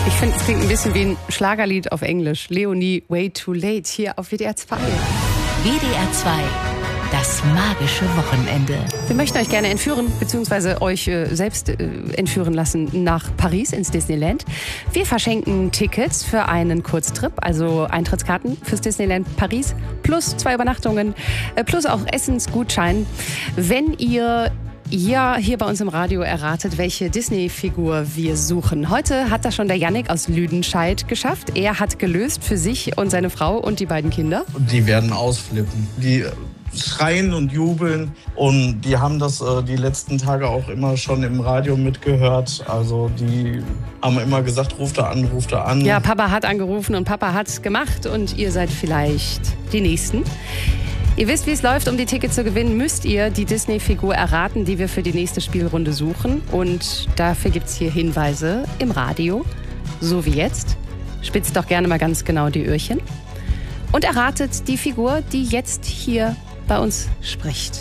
Ich finde, es klingt ein bisschen wie ein Schlagerlied auf Englisch. Leonie, Way Too Late, hier auf WDR 2. WDR 2, das magische Wochenende. Wir möchten euch gerne entführen, beziehungsweise euch selbst entführen lassen nach Paris ins Disneyland. Wir verschenken Tickets für einen Kurztrip, also Eintrittskarten fürs Disneyland Paris, plus 2 Übernachtungen, plus auch Essensgutschein. Wenn ihr hier bei uns im Radio erratet, welche Disney-Figur wir suchen. Heute hat das schon der Yannick aus Lüdenscheid geschafft. Er hat gelöst für sich und seine Frau und die beiden Kinder. Die werden ausflippen. Die schreien und jubeln und die haben das die letzten Tage auch immer schon im Radio mitgehört. Also die haben immer gesagt, ruft er an, ruft er an. Ja, Papa hat angerufen und Papa hat's gemacht und ihr seid vielleicht die Nächsten. Ihr wisst, wie es läuft. Um die Tickets zu gewinnen, müsst ihr die Disney-Figur erraten, die wir für die nächste Spielrunde suchen. Und dafür gibt's hier Hinweise im Radio, so wie jetzt. Spitzt doch gerne mal ganz genau die Öhrchen. Und erratet die Figur, die jetzt hier bei uns spricht.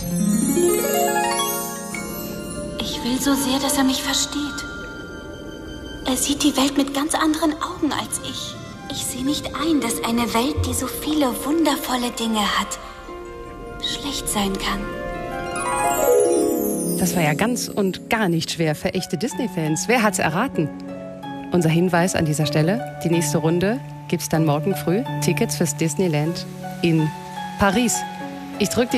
Ich will so sehr, dass er mich versteht. Er sieht die Welt mit ganz anderen Augen als ich. Ich sehe nicht ein, dass eine Welt, die so viele wundervolle Dinge hat, schlecht sein kann. Das war ja ganz und gar nicht schwer für echte Disney-Fans. Wer hat's erraten? Unser Hinweis an dieser Stelle: Die nächste Runde gibt's dann morgen früh. Tickets fürs Disneyland in Paris. Ich drücke die